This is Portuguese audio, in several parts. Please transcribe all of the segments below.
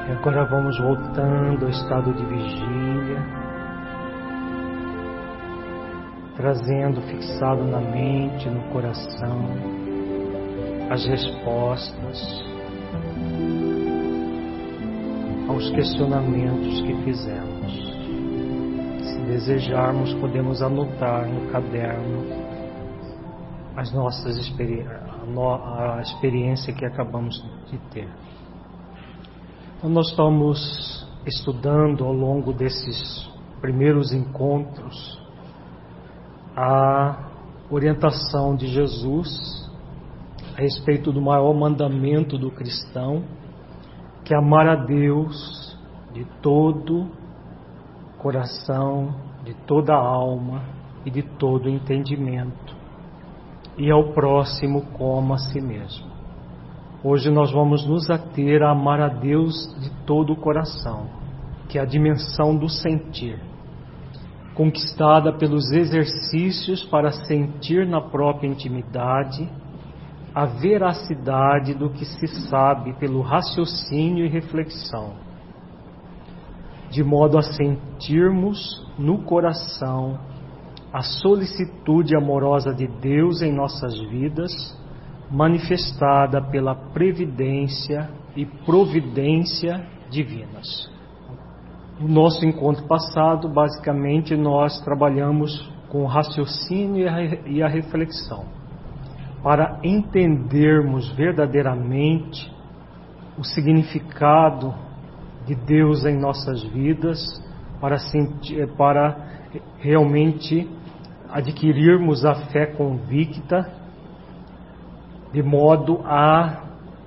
E agora vamos voltando ao estado de vigília, trazendo fixado na mente, no coração, as respostas aos questionamentos que fizemos. Se desejarmos, podemos anotar no caderno as nossas a experiência que acabamos de ter. Então, nós estamos estudando ao longo desses primeiros encontros a orientação de Jesus a respeito do maior mandamento do cristão, que é amar a Deus de todo coração, de toda alma e de todo entendimento, e ao próximo como a si mesmo. Hoje nós vamos nos ater a amar a Deus de todo o coração, que é a dimensão do sentir, conquistada pelos exercícios para sentir na própria intimidade a veracidade do que se sabe pelo raciocínio e reflexão, de modo a sentirmos no coração a solicitude amorosa de Deus em nossas vidas, manifestada pela previdência e providência divinas. No nosso encontro passado, basicamente, nós trabalhamos com o raciocínio e a reflexão, para entendermos verdadeiramente o significado de Deus em nossas vidas, para realmente adquirirmos a fé convicta, de modo a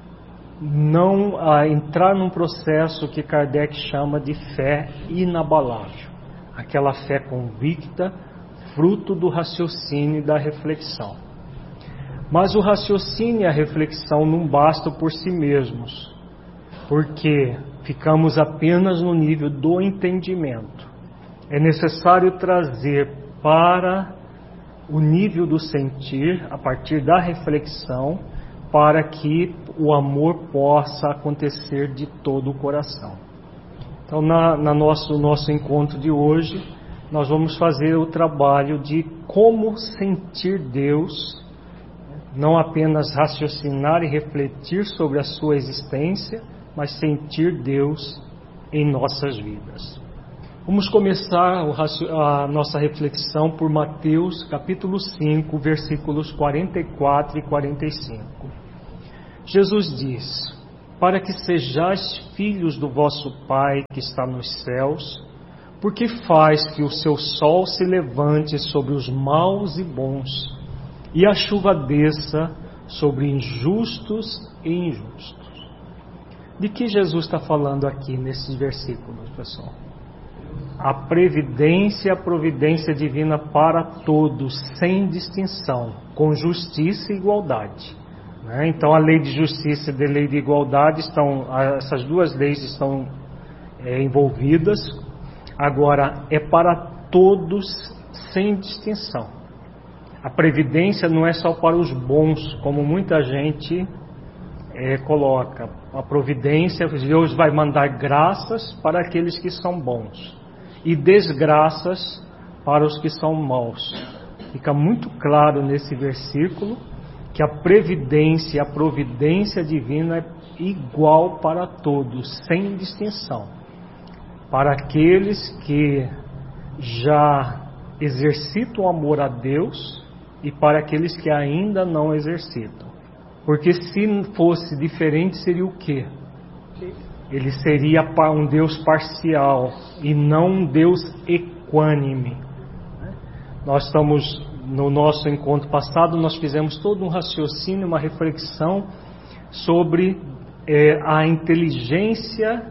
não entrar num processo que Kardec chama de fé inabalável, aquela fé convicta, fruto do raciocínio e da reflexão. Mas o raciocínio e a reflexão não bastam por si mesmos, porque ficamos apenas no nível do entendimento. É necessário trazer para o nível do sentir, a partir da reflexão, para que o amor possa acontecer de todo o coração. Então, no nosso encontro de hoje, nós vamos fazer o trabalho de como sentir Deus, não apenas raciocinar e refletir sobre a sua existência, mas sentir Deus em nossas vidas. Vamos começar a nossa reflexão por Mateus capítulo 5, versículos 44 e 45. Jesus diz: para que sejais filhos do vosso Pai que está nos céus, porque faz que o seu sol se levante sobre os maus e bons, e a chuva desça sobre injustos e injustos. De que Jesus está falando aqui nesses versículos, pessoal? A previdência e a providência divina para todos, sem distinção, com justiça e igualdade. Então, a lei de justiça e a lei de igualdade essas duas leis estão envolvidas. Agora, é para todos, sem distinção. A previdência não é só para os bons, como muita gente coloca. A providência, Deus vai mandar graças para aqueles que são bons e desgraças para os que são maus. Fica muito claro nesse versículo que a previdência e a providência divina é igual para todos, sem distinção. Para aqueles que já exercitam o amor a Deus e para aqueles que ainda não exercitam. Porque se fosse diferente, seria o quê? Ele seria um Deus parcial e não um Deus equânime. Nós estamos, no nosso encontro passado, nós fizemos todo um raciocínio, uma reflexão sobre a inteligência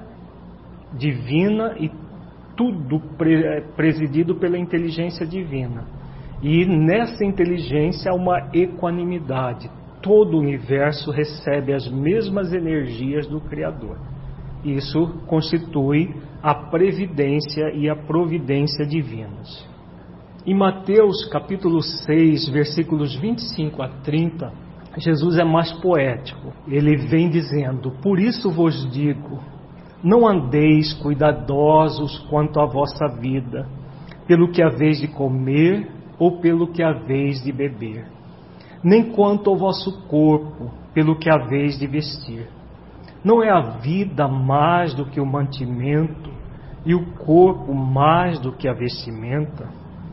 divina e tudo presidido pela inteligência divina. E nessa inteligência há uma equanimidade. Todo o universo recebe as mesmas energias do Criador. Isso constitui a previdência e a providência divinas. Em Mateus capítulo 6, versículos 25 a 30, Jesus é mais poético. Ele vem dizendo: por isso vos digo, Não andeis cuidadosos quanto à vossa vida, pelo que haveis de comer ou pelo que haveis de beber, nem quanto ao vosso corpo, pelo que haveis de vestir. Não é a vida mais do que o mantimento, e o corpo mais do que a vestimenta?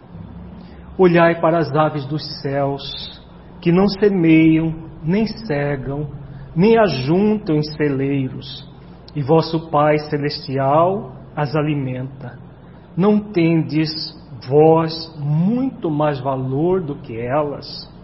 Olhai para as aves dos céus, que não semeiam, nem cegam, nem ajuntam em celeiros, e vosso Pai Celestial as alimenta. Não tendes vós muito mais valor do que elas?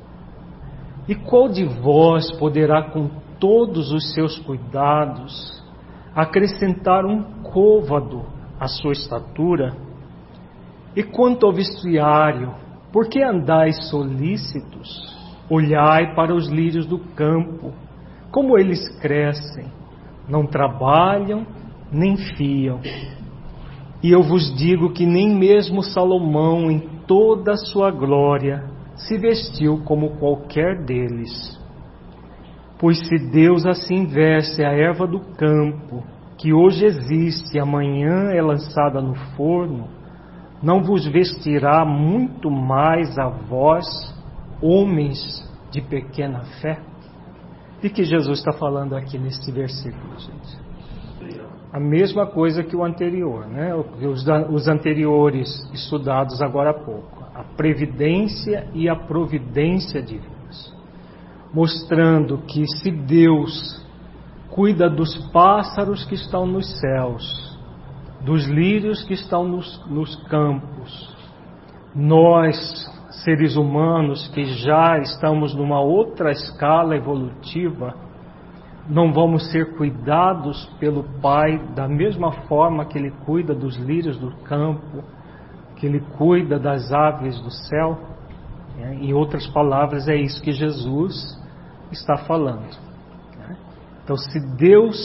E qual de vós poderá, com todos os seus cuidados, acrescentar um côvado à sua estatura? E quanto ao vestuário, por que andais solícitos? Olhai para os lírios do campo, como eles crescem, não trabalham, nem fiam. E eu vos digo que nem mesmo Salomão, em toda a sua glória, se vestiu como qualquer deles. Pois se Deus assim veste a erva do campo, que hoje existe e amanhã é lançada no forno, não vos vestirá muito mais a vós, homens de pequena fé? De que Jesus está falando aqui neste versículo, gente? A mesma coisa que o anterior, né? Os anteriores estudados agora há pouco. A previdência e a providência divinas. Mostrando que se Deus cuida dos pássaros que estão nos céus, dos lírios que estão nos campos, nós, seres humanos que já estamos numa outra escala evolutiva, não vamos ser cuidados pelo Pai da mesma forma que Ele cuida dos lírios do campo, que Ele cuida das aves do céu? Em outras palavras, é isso que Jesus está falando. Então, se Deus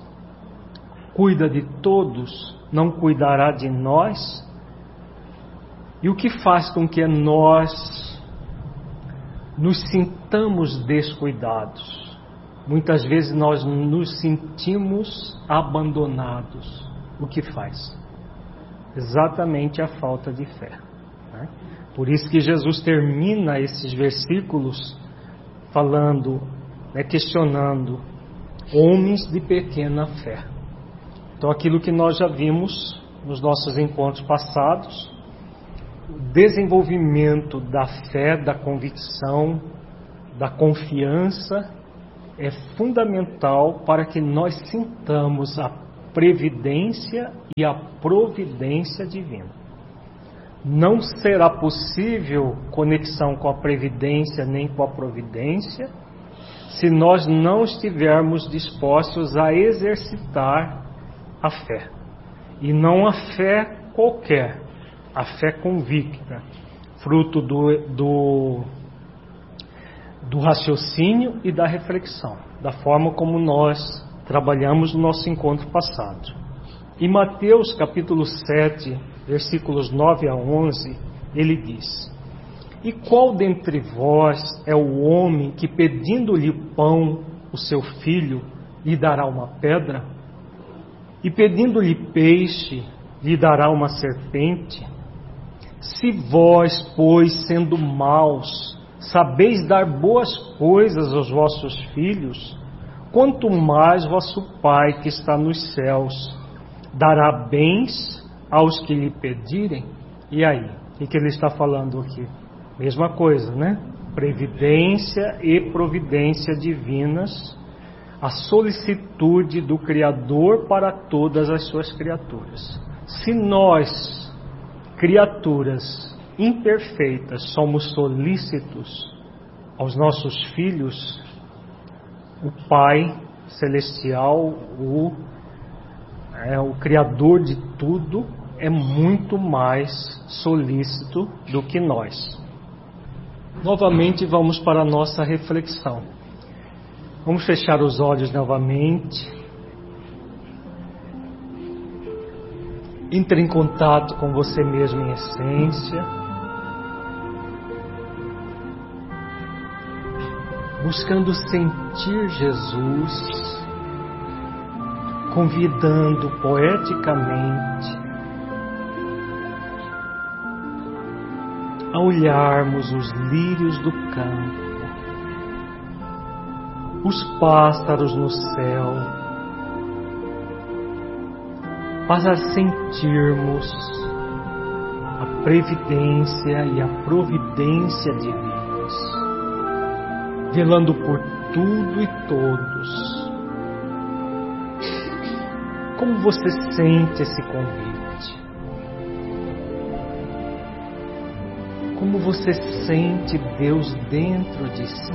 cuida de todos, não cuidará de nós? E o que faz com que nós nos sintamos descuidados? Muitas vezes nós nos sentimos abandonados. O que faz? Exatamente a falta de fé. Por isso que Jesus termina esses versículos falando, questionando homens de pequena fé. Então, aquilo que nós já vimos nos nossos encontros passados, o desenvolvimento da fé, da convicção, da confiança é fundamental para que nós sintamos a previdência e a providência divina. Não será possível conexão com a previdência nem com a providência se nós não estivermos dispostos a exercitar a fé. E não a fé qualquer, a fé convicta, fruto do raciocínio e da reflexão, da forma como nós trabalhamos no nosso encontro passado. Em Mateus capítulo 7, versículos 9 a 11, ele diz: E qual dentre vós é o homem que, pedindo-lhe pão, o seu filho, lhe dará uma pedra? E pedindo-lhe peixe, lhe dará uma serpente? Se vós, pois, sendo maus, sabeis dar boas coisas aos vossos filhos, quanto mais vosso Pai que está nos céus dará bens aos que lhe pedirem? E aí, o que ele está falando aqui? Mesma coisa, né? Previdência e providência divinas, a solicitude do Criador para todas as suas criaturas. Se nós, criaturas imperfeitas, somos solícitos aos nossos filhos, o Pai Celestial, o Criador de tudo, é muito mais solícito do que nós. Novamente vamos para a nossa reflexão. Vamos fechar os olhos novamente. Entre em contato com você mesmo em essência. Buscando sentir Jesus, convidando poeticamente a olharmos os lírios do campo, os pássaros no céu, para sentirmos a previdência e a providência divinas, velando por tudo e todos. Como você sente esse convite? Como você sente Deus dentro de si?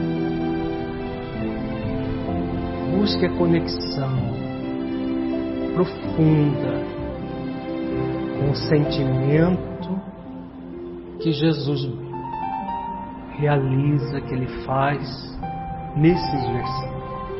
Busque a conexão profunda com o sentimento que Jesus realiza, que Ele faz nesses versículos.